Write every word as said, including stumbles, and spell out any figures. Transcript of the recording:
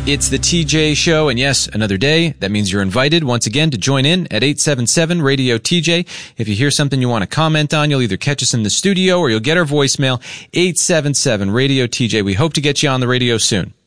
It's the T J Show, and yes, another day. That means you're invited once again to join in at eight seven seven radio T J. If you hear something you want to comment on, you'll either catch us in the studio or you'll get our voicemail, eight seven seven radio T J. We hope to get you on the radio soon.